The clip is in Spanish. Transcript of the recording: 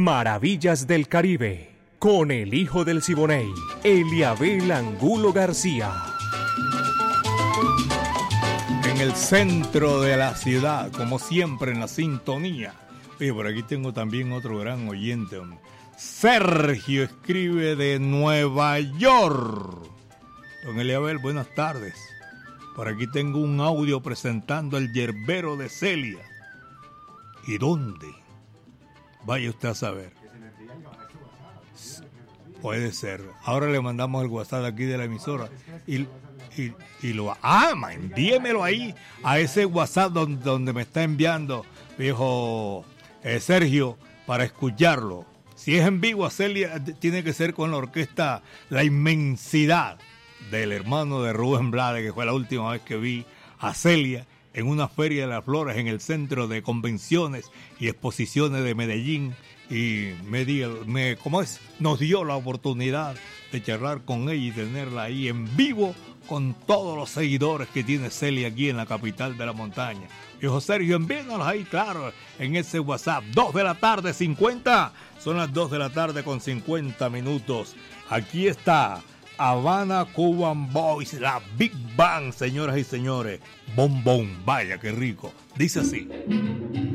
Maravillas del Caribe, con el hijo del Siboney, Eliabel Angulo García. En el centro de la ciudad, como siempre en la sintonía. Oye, por aquí tengo también otro gran oyente, hombre. Sergio escribe de Nueva York. Don Eliabel, buenas tardes. Por aquí tengo un audio presentando el yerbero de Celia. ¿Y dónde? Vaya usted a saber. Puede ser. Ahora le mandamos el WhatsApp aquí de la emisora y lo... envíemelo ahí a ese WhatsApp donde me está enviando, viejo Sergio, para escucharlo. Si es en vivo, a Celia tiene que ser con la orquesta La Inmensidad del hermano de Rubén Blades, que fue la última vez que vi a Celia en una feria de las flores en el Centro de Convenciones y Exposiciones de Medellín, y nos dio la oportunidad de charlar con ella y tenerla ahí en vivo con todos los seguidores que tiene Celia aquí en la capital de la montaña. Viejo Sergio, envíanos ahí, claro, en ese WhatsApp. 2:50, son las 2:50 Aquí está Havana Cuban Boys, la Big Bang, señoras y señores. Bombón, vaya qué rico. Dice así.